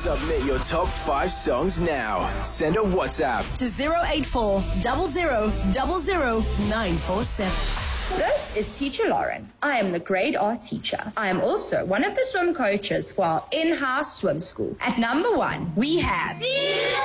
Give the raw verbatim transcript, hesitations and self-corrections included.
Submit your top five songs now. Send a WhatsApp to zero eight four zero zero zero zero nine four seven. This is Teacher Lauren. I am the grade R teacher. I am also one of the swim coaches for our in-house swim school. At number one, we have...